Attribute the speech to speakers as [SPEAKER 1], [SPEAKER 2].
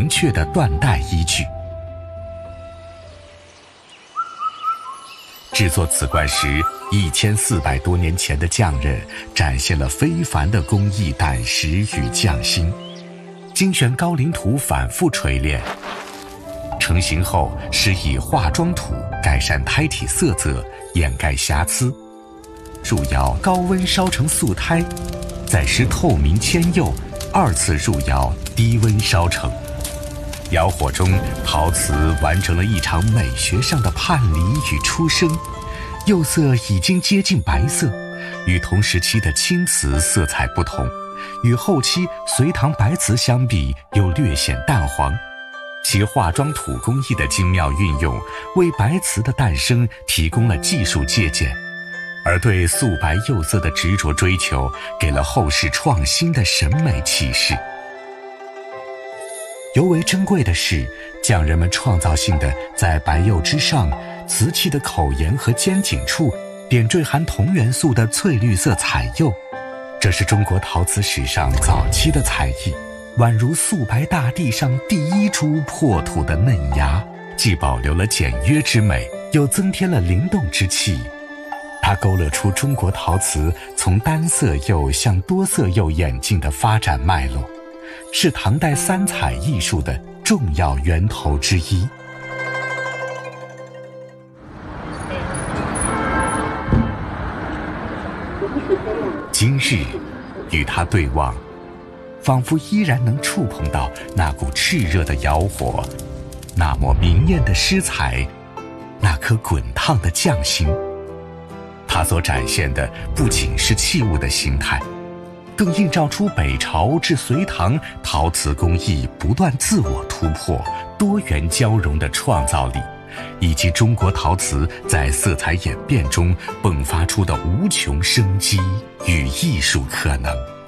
[SPEAKER 1] 明确的断代依据。制作瓷罐时，1400多年前的匠人展现了非凡的工艺胆识与匠心，精选高岭土反复锤炼，成型后施以化妆土改善胎体色泽，掩盖瑕疵。入窑高温烧成素胎，再施透明铅釉，2次入窑低温烧成。窑火中，陶瓷完成了一场美学上的叛离与出生，釉色已经接近白色，与同时期的青瓷色彩不同，与后期隋唐白瓷相比又略显淡黄。其化妆土工艺的精妙运用，为白瓷的诞生提供了技术借鉴，而对素白釉色的执着追求，给了后世创新的审美启示。尤为珍贵的是，匠人们创造性地在白釉之上，瓷器的口沿和尖颈处点缀含同元素的翠绿色彩釉，这是中国陶瓷史上早期的才艺，宛如素白大地上第一株破土的嫩芽，既保留了简约之美，又增添了灵动之气。它勾勒出中国陶瓷从单色釉向多色釉演进的发展脉络，是唐代三彩艺术的重要源头之一。今日与它对望，仿佛依然能触碰到那股炽热的窑火，那抹明艳的诗彩，那颗滚烫的匠心。它所展现的不仅是器物的形态，更映照出北朝至隋唐陶瓷工艺不断自我突破、多元交融的创造力，以及中国陶瓷在色彩演变中迸发出的无穷生机与艺术可能。